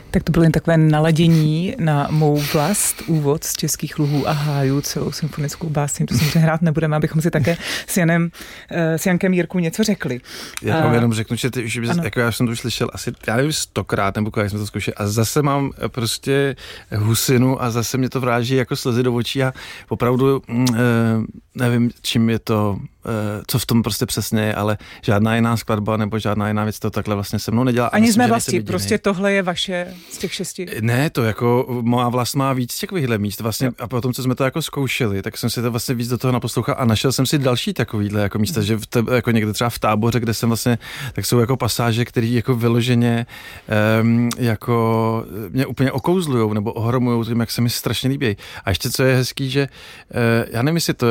Tak to bylo jen takové naladění na Mou vlast, úvod z Českých luhů a hájů, celou symfonickou básně. To samozřejmě hrát nebudeme, abychom si také s Jankem Jirkou něco řekli. Já vám jenom řeknu, že jako já jsem to už slyšel asi, já nevím, 100krát, nebo kolik jsme to zkoušeli, a zase mám prostě husinu a zase mě to vráží jako slzy do očí a opravdu nevím, čím je to, co v tom prostě přesně je, ale žádná jiná skladba nebo žádná jiná věc to takhle vlastně se mnou nedělá. Ani z mé vlasti, prostě tohle je vaše z těch 6? Ne, to jako má vlast má víc takovýchhle míst vlastně a potom, co jsme to jako zkoušeli, tak jsem si to vlastně víc do toho naposlouchal a našel jsem si další takovýhle jako místa, že jako někde třeba v Táboře, kde jsem vlastně, tak jsou jako pasáže, které jako vyloženě jako mě úplně okouzlujou nebo ohromujou tím, jak se mi strašně líbí. A ještě co je hezký, že já nevím, jestli to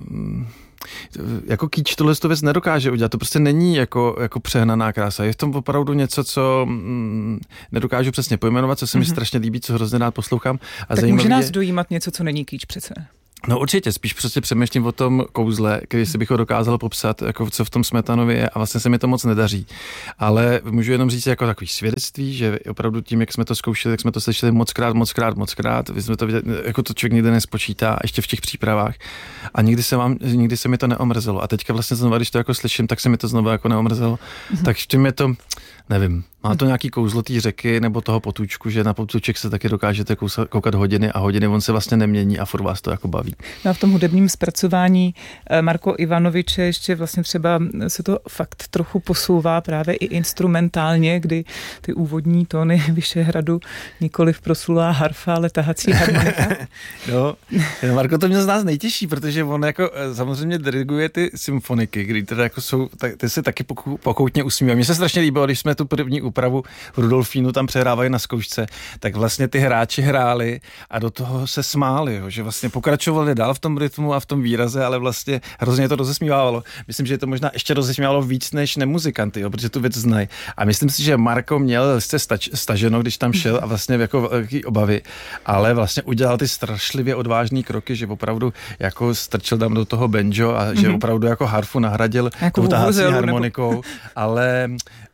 jako kýč tohle věc nedokáže udělat. To prostě není jako přehnaná krása. Je v tom opravdu něco, co nedokážu přesně pojmenovat, co se mi strašně líbí, co hrozně rád poslouchám. A tak může nás dojímat něco, co není kýč přece. No určitě, spíš prostě přemýšlím o tom kouzle, když si bych ho dokázal popsat, jako co v tom Smetanově je a vlastně se mi to moc nedaří. Ale můžu jenom říct jako takový svědectví, že opravdu tím, jak jsme to zkoušeli, jak jsme to slyšeli mockrát, vy jsme to viděli, jako to člověk nikdy nespočítá, ještě v těch přípravách a nikdy se mi to neomrzelo. A teďka vlastně znovu, když to jako slyším, tak se mi to znovu jako neomrzelo. Tak v tím je to, nevím, má to nějaký kouzlo té řeky nebo toho potůčku, že na potůček se taky dokážete koukat hodiny a hodiny, on se vlastně nemění a furt vás to jako baví. No a v tom hudebním zpracování Marko Ivanoviče ještě vlastně třeba se to fakt trochu posouvá právě i instrumentálně, kdy ty úvodní tóny Vyšehradu nikoliv proslulá harfa, ale tahací harmonika. No, Marko to měl z nás nejtěžší, protože on jako samozřejmě diriguje ty symfoniky, kdy teda jako jsou, ty se taky pokoutně usmívají. Mně se strašně líbilo, když jsme tu první úpravu v Rudolfínu tam přehrávali na zkoušce, tak vlastně ty hráči hráli a do toho se smáli, jo, že vlastně pokračovali dál v tom rytmu a v tom výraze, ale vlastně hrozně to rozesmívalo. Myslím, že je to možná ještě rozesmívalo víc než nemuzikanty, jo, protože tu věc znají. A myslím si, že Marko měl staženo, když tam šel a vlastně jako velký obavy, ale vlastně udělal ty strašlivě odvážný kroky, že opravdu jako strčil tam do toho banjo a že opravdu jako harfu nahradil jako tou tahací harmonikou, ale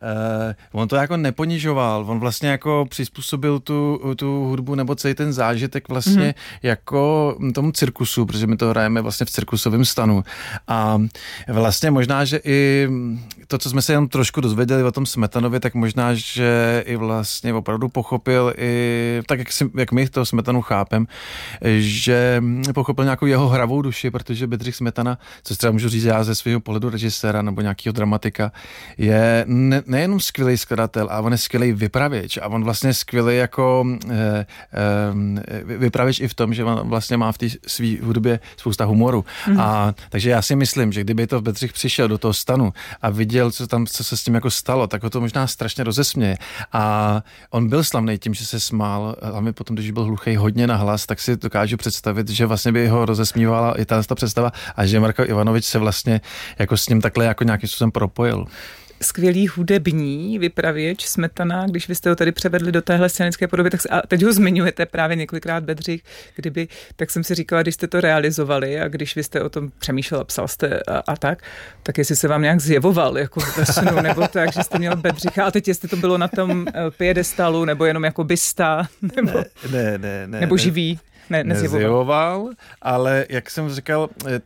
on to jako neponižoval, on vlastně jako přizpůsobil tu hudbu nebo celý ten zážitek vlastně jako tomu cirkusu, protože my to hrajeme vlastně v cirkusovém stanu. A vlastně možná, že i to, co jsme se jenom trošku dozvěděli o tom Smetanově, tak možná, že i vlastně opravdu pochopil i tak, jak my to Smetanu chápem, že pochopil nějakou jeho hravou duši, protože Bedřich Smetana, co třeba můžu říct já ze svého pohledu režiséra nebo nějakého dramatika, je nejenom skvělý skladatel, a on je skvělý vypravěč a on vlastně skvělý jako vypravěč i v tom, že on vlastně má v té svý hudbě spousta humoru. A takže já si myslím, že kdyby to Bedřich přišel do toho stanu a viděl, co se s tím jako stalo, tak ho to možná strašně rozesměje. A on byl slavný tím, že se smál, hlavně potom, když byl hluchý hodně nahlas, tak si dokážu představit, že vlastně by ho rozesmívala i ta představa a že Marko Ivanovič se vlastně jako s ním takhle jako nějakým způsobem propojil. Skvělý hudební vypravěč Smetana, když vy jste ho tady převedli do téhle scénické podoby, tak a teď ho zmiňujete právě několikrát Bedřich, tak jsem si říkala, když jste to realizovali a když vy jste o tom přemýšlel a psal jste a tak jestli se vám nějak zjevoval jako ve snu, nebo tak, že jste měl Bedřicha a teď jestli to bylo na tom piedestalu, nebo jenom jako bysta, nebo, ne, nebo živý. Nezjevoval, ale jak jsem říkal,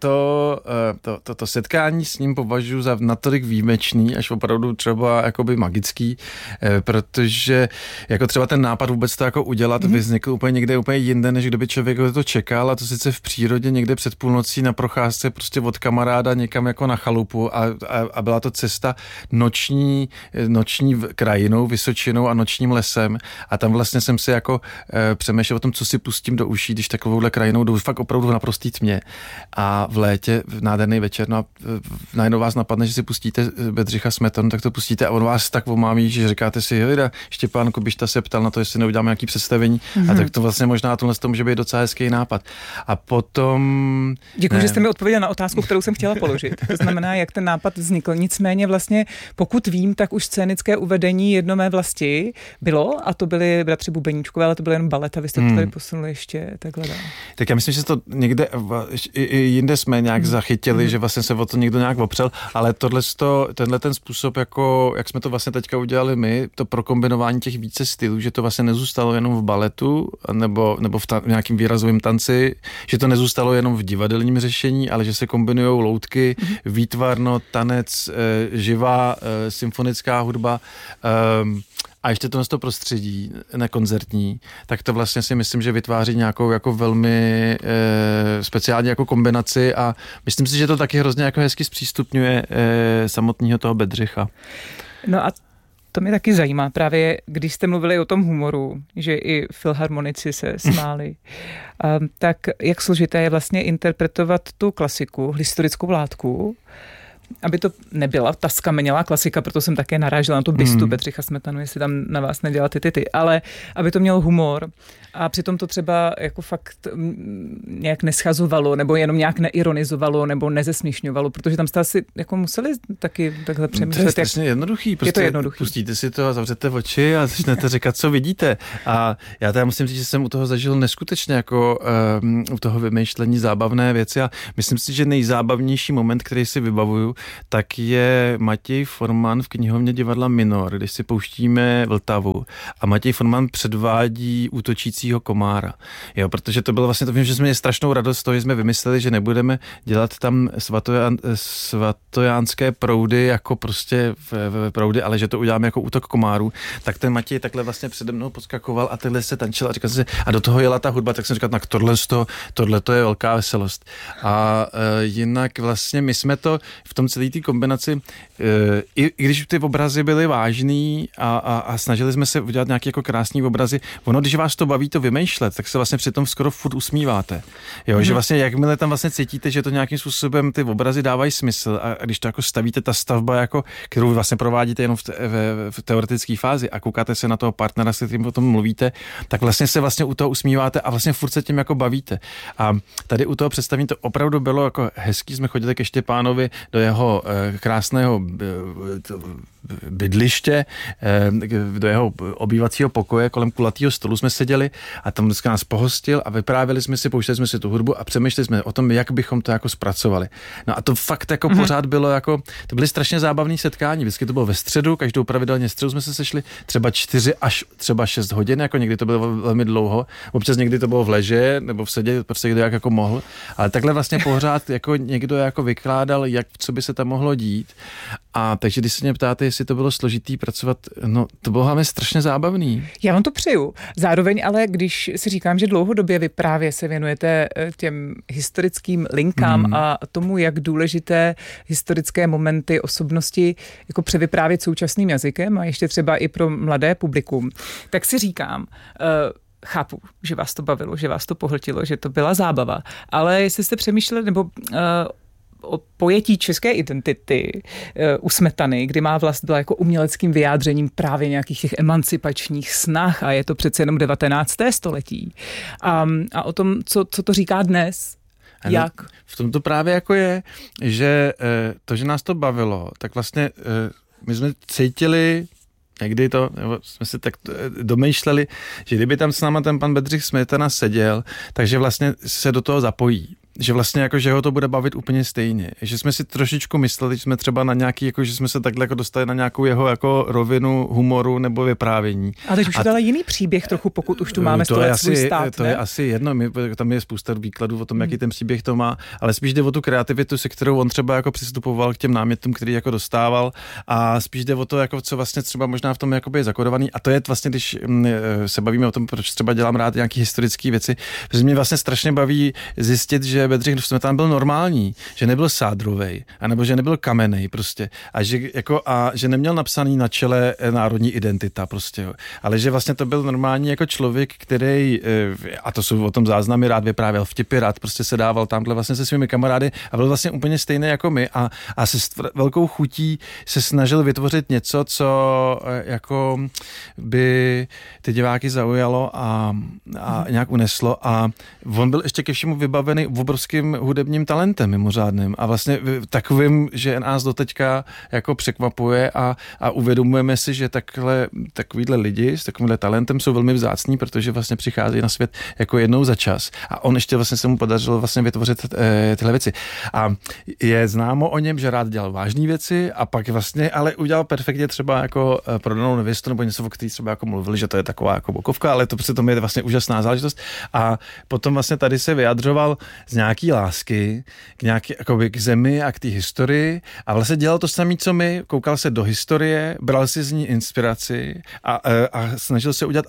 to setkání s ním považuji za natolik výjimečný, až opravdu třeba jakoby magický, protože jako třeba ten nápad vůbec to jako udělat vznikl úplně někde úplně jinde, než kdyby člověk to čekal, a to sice v přírodě někde před půlnocí na procházce prostě od kamaráda někam jako na chalupu a byla to cesta noční krajinou, Vysočinou a nočním lesem a tam vlastně jsem si jako přemýšlel o tom, co si pustím do uší, když takovouhle krajinou jdou fakt opravdu v naprostý tmě a v létě, v nádherný večer, no a najednou vás napadne, že si pustíte Bedřicha Smetanu, tak to pustíte a on vás tak omámí, že říkáte si, jo, Štěpán Kubišta se ptal na to, jestli neuděláme nějaký představení a tak to vlastně možná tohle to může být docela hezký nápad. A potom... Děkuji, že jste mi odpověděl na otázku, kterou jsem chtěla položit. To znamená, jak ten nápad vznikl. Nicméně vlastně, pokud vím, tak už scénické uvedení Jedno mé vlasti bylo a to byli bratři Bubeníčkové, ale to byl jen balet a vy jste to tady posunuli ještě takhle dál. Tak já myslím, že to někde i jinde jsme nějak zachytili, že vlastně se o to někdo nějak opřel, ale tenhle ten způsob, jako jak jsme to vlastně teďka udělali my, to prokombinování těch více stylů, že to vlastně nezůstalo jenom v baletu nebo v nějakým výrazovém tanci, že to nezůstalo jenom v divadelním řešení, ale že se kombinujou loutky, výtvarno, tanec, živá symfonická hudba, a ještě to prostředí nekoncertní, tak to vlastně si myslím, že vytváří nějakou jako velmi speciální jako kombinaci a myslím si, že to taky hrozně jako hezky zpřístupňuje samotného toho Bedřicha. No a to mě taky zajímá, právě když jste mluvili o tom humoru, že i filharmonici se smáli, tak jak složité je vlastně interpretovat tu klasiku, historickou látku, aby to nebyla ta skamenělá klasika, proto jsem také narážela na tu bystu Bedřicha Smetanu, jestli tam na vás nedělá ty, ale aby to mělo humor a přitom to třeba jako fakt nějak neschazovalo, nebo jenom nějak neironizovalo, nebo nezesměšňovalo, protože tam jste asi jako museli taky takhle přemýšlet. To je strašně jednoduchý. Prostě je to jednoduchý. Pustíte si to a zavřete oči a začnete říkat, co vidíte. A já teda musím říct, že jsem u toho zažil neskutečně jako u toho vymýšlení zábavné věci a myslím si, že nejzábavnější moment, který si vybavuju, tak je Matěj Forman v knihovně divadla Minor, když si pouštíme Vltavu a Matěj Forman předvádí útočícího komára. Jo, protože to bylo vlastně, to vím, že jsme měli strašnou radost z toho, že jsme vymysleli, že nebudeme dělat tam svatojánské proudy jako prostě v proudy, ale že to uděláme jako útok komárů. Tak ten Matěj takhle vlastně přede mnou podskakoval a takhle se tančil a říkal si, a do toho jela ta hudba, tak jsem říkal, tak tohle to je velká veselost. A jinak vlastně my jsme to v tom celé té kombinaci, i když ty obrazy byly vážný a snažili jsme se udělat nějaké jako krásný obrazy, ono, když vás to baví to vymýšlet, tak se vlastně přitom skoro furt usmíváte. Jo, že vlastně jakmile tam vlastně cítíte, že to nějakým způsobem ty obrazy dávají smysl a když to jako stavíte, ta stavba, jako, kterou vlastně provádíte jenom v teoretické fázi a koukáte se na toho partnera, s kterým o tom mluvíte, tak vlastně se vlastně u toho usmíváte a vlastně furt se tím jako bavíte. A tady u toho představení to opravdu bylo jako hezký, jsme chodili ke Štěpánovi do jeho krásného bydliště, do jeho obývacího pokoje, kolem kulatého stolu jsme seděli a tam vždycky nás pohostil a vyprávěli jsme si, pouštěli jsme si tu hudbu a přemýšleli jsme o tom, jak bychom to jako zpracovali. No a to fakt jako pořád bylo jako, to byly strašně zábavné setkání, vždycky to bylo ve středu, každou pravidelně středu jsme se sešli, třeba 4 až třeba 6 hodin, jako někdy to bylo velmi dlouho, občas někdy to bylo v leže nebo v sedě, prostě kdo jak jako mohl, ale takhle vlastně pořád jako někdo jako vykládal, jak co by se tam mohlo dít. A takže když se mě ptáte, jestli to bylo složitý pracovat, no to bylo hlavně strašně zábavný. Já vám to přeju. Zároveň ale, když si říkám, že dlouhodobě vy právě se věnujete těm historickým linkám a tomu, jak důležité historické momenty osobnosti jako převyprávět současným jazykem a ještě třeba i pro mladé publikum, tak si říkám, chápu, že vás to bavilo, že vás to pohltilo, že to byla zábava, ale jestli jste přemýšleli nebo o pojetí české identity u Smetany, kdy má vlast byla jako uměleckým vyjádřením právě nějakých těch emancipačních snah a je to přece jenom 19. století. A o tom, co to říká dnes, jak? V tom to právě jako je, že to, že nás to bavilo, tak vlastně my jsme cítili někdy to, jsme si tak domýšleli, že kdyby tam s náma ten pan Bedřich Smetana seděl, takže vlastně se do toho zapojí. Že vlastně jako, že ho to bude bavit úplně stejně. Že jsme si trošičku mysleli, že jsme třeba na nějaký, jako, že jsme se takhle jako dostali na nějakou jeho jako rovinu humoru nebo vyprávění. A teď už je to ale jiný příběh trochu, pokud už tu máme 100 let svůj stát, to je asi jedno, tam je spousta výkladů o tom, jaký ten příběh to má, ale spíš jde o tu kreativitu, se kterou on třeba jako přistupoval k těm námětům, který jako dostával a spíš jde o to, jako co vlastně třeba možná v tom jakoby je zakodovaný a to je vlastně, když se bavíme o tom, proč třeba dělám rád nějaký historické věci, protože mě vlastně strašně baví zjistit, že Bedřich Smetana byl normální, že nebyl sádrovej, anebo že nebyl kamenej prostě a že neměl napsaný na čele národní identita prostě, jo. Ale že vlastně to byl normální jako člověk, který, a to jsou o tom záznamy, rád vyprávěl vtipy, rád prostě se dával tamhle vlastně se svými kamarády a byl vlastně úplně stejný jako my a se velkou chutí se snažil vytvořit něco, co jako by ty diváky zaujalo a nějak uneslo a on byl ještě ke všemu vybavený obrovským hudebním talentem mimořádným a vlastně takovým, že nás doteďka jako překvapuje a uvědomujeme si, že takovýhle lidi s takovýmhle talentem jsou velmi vzácní, protože vlastně přicházejí na svět jako jednou za čas a on ještě vlastně se mu podařilo vlastně vytvořit tyhle věci. A je známo o něm, že rád dělal vážné věci a pak vlastně ale udělal perfektně třeba jako Prodanou nevěstu nebo něco, o který třeba jako mluvili, že to je taková jako bokovka, ale to přitom je vlastně úžasná záležitost. A potom vlastně tady se vyjadřoval z nějaký lásky k zemi a k té historii a vlastně dělal to samé, co my, koukal se do historie, bral si z ní inspiraci a snažil se udělat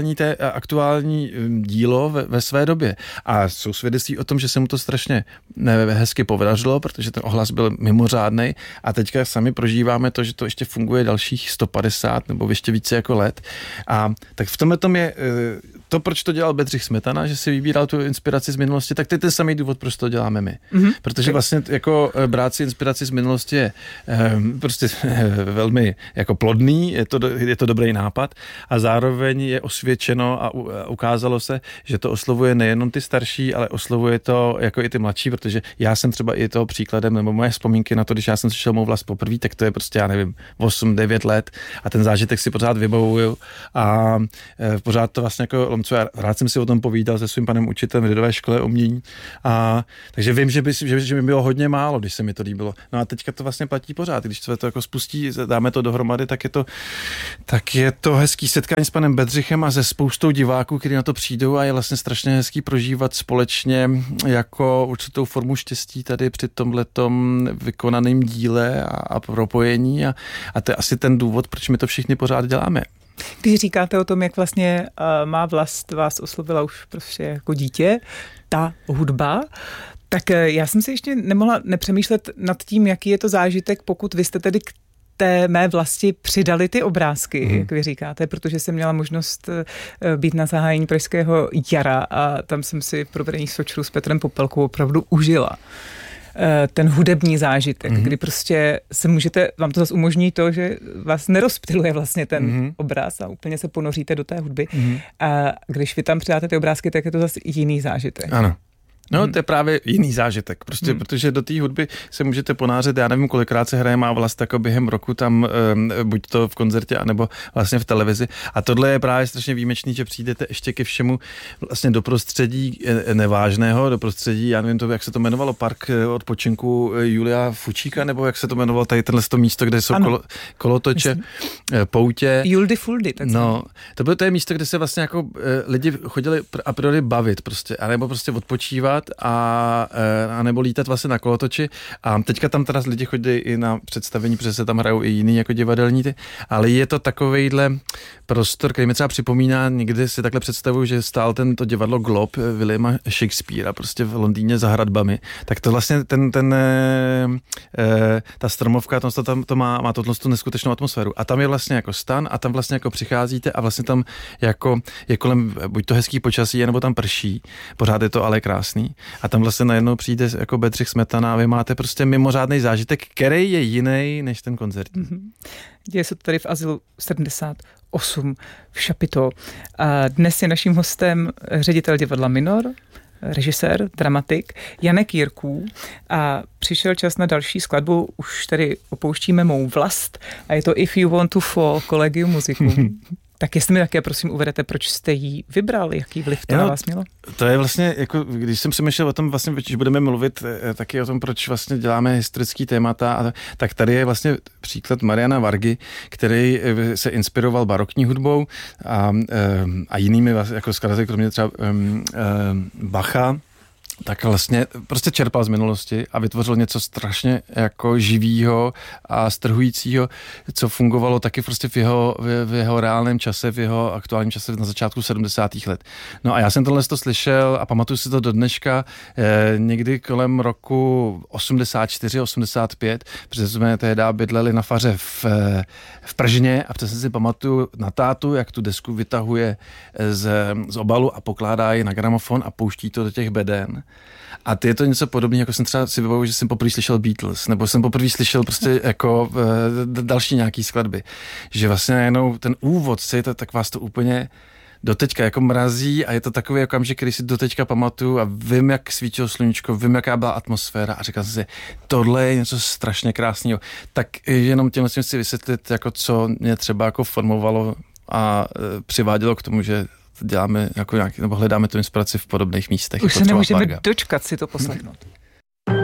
aktuální dílo ve své době. A jsou svědectví o tom, že se mu to strašně hezky podařilo, protože ten ohlas byl mimořádnej a teďka sami prožíváme to, že to ještě funguje dalších 150 nebo ještě více jako let. A tak v tomhle tom je to, proč to dělal Bedřich Smetana, že si vybíral tu inspiraci z minulosti, tak to je ten samý důvod, proč to děláme my. Protože vlastně jako brát si inspiraci z minulosti je prostě velmi jako plodný, je to dobrý nápad a zároveň je osvědčeno a ukázalo se, že to oslovuje nejenom ty starší, ale oslovuje to jako i ty mladší, protože já jsem třeba i toho příkladem, nebo moje vzpomínky na to, když já jsem slyšel mou vlast poprvé, tak to je prostě, já nevím, 8-9 let a ten zážitek si pořád vybavuju a pořád to vlastně jako lomcu. Rád jsem si o tom povídal se svým panem učitelem v lidové škole umění a takže vím, že by bylo hodně málo, když se mi to líbilo. No a teďka to vlastně platí pořád, když se to jako spustí, dáme to dohromady, tak je to hezký setkání s panem Bedřichem a se spoustou diváků, kteří na to přijdou a je vlastně strašně hezký prožívat společně jako určitou formu štěstí tady při tomhletom vykonaném díle a propojení a to je asi ten důvod, proč my to všichni pořád děláme. Když říkáte o tom, jak vlastně má vlast vás oslovila už prostě jako dítě, ta hudba, tak já jsem si ještě nemohla nepřemýšlet nad tím, jaký je to zážitek, pokud vy jste tedy k té mé vlasti přidali ty obrázky, jak vy říkáte, protože jsem měla možnost být na zahájení Pražského jara a tam jsem si provedení Sočru s Petrem Popelkou opravdu užila. Ten hudební zážitek, kdy prostě vám to zase umožní to, že vás nerozptyluje vlastně ten obraz a úplně se ponoříte do té hudby. A když vy tam přidáte ty obrázky, tak je to zase jiný zážitek. Ano. No, to je právě jiný zážitek, prostě, protože do té hudby se můžete ponářet, já nevím, kolikrát se hraje Má vlast jako během roku tam, buď to v koncertě, anebo vlastně v televizi. A tohle je právě strašně výjimečný, že přijdete ještě ke všemu vlastně do prostředí nevážného, do prostředí, já nevím, to, jak se to jmenovalo, park odpočinku Julia Fučíka, nebo jak se to jmenovalo tady tenhle místo, kde jsou kolotoče, poutě. Juldy Fuldy. No, to je místo, kde se vlastně jako lidi chodili a priori bavit prostě, anebo prostě odpočívat a nebo lítat vlastně na kolotoči a teďka tam teda lidi chodí i na představení, protože se tam hrajou i jiný jako divadelní ale je to takovejhle prostor, který mi třeba připomíná, někdy si takhle představuju, že stál to divadlo Globe Williama Shakespearea prostě v Londýně za hradbami, tak to vlastně ta stromovka, to má tu neskutečnou atmosféru a tam je vlastně jako stan a tam vlastně jako přicházíte a vlastně tam jako je kolem buď to hezký počasí, nebo tam prší, pořád je to ale krásný. A tam vlastně najednou přijde jako Bedřich Smetana a vy máte prostě mimořádný zážitek, který je jiný než ten koncert. Děje se to tady v Azylu 78 v Šapito. A dnes je naším hostem ředitel divadla Minor, režisér, dramatik Janek Jirků a přišel čas na další skladbu. Už tady opouštíme Mou vlast a je to If You Want to Fall, Collegium Musicum. Tak jestli mi také prosím uvedete, proč jste jí vybral, jaký vliv to na vás mělo? To je vlastně, jako, když jsem přemýšlel o tom, vlastně, když budeme mluvit taky o tom, proč vlastně děláme historický témata, tak tady je vlastně příklad Mariana Vargy, který se inspiroval barokní hudbou a jinými jako skladateli, kromě třeba Bacha, tak vlastně prostě čerpal z minulosti a vytvořil něco strašně jako živýho a strhujícího, co fungovalo taky prostě v jeho reálném čase, v jeho aktuálním čase na začátku 70. let. No a já jsem tohle slyšel a pamatuju si to do dneška někdy kolem roku 84-85, protože jsme tehdy bydleli na faře v Pržně a přesně si pamatuju na tátu, jak tu desku vytahuje z obalu a pokládá ji na gramofon a pouští to do těch beden. A je to něco podobného, jako jsem třeba si vybavuji, že jsem poprvé slyšel Beatles, nebo jsem poprvé slyšel prostě jako další nějaký skladby. Že vlastně jenom ten úvod tak vás to úplně doteďka jako mrazí a je to takový okamžik, který si doteďka pamatuju a vím, jak svítilo sluníčko, vím, jaká byla atmosféra a říkal jsem si, tohle je něco strašně krásného. Tak jenom tím si vysvětlit, jako co mě třeba jako formovalo a přivádělo k tomu, že děláme jako nějaký, nebo hledáme tu inspiraci v podobných místech. Už se nemůžeme dočkat si to poslechnout.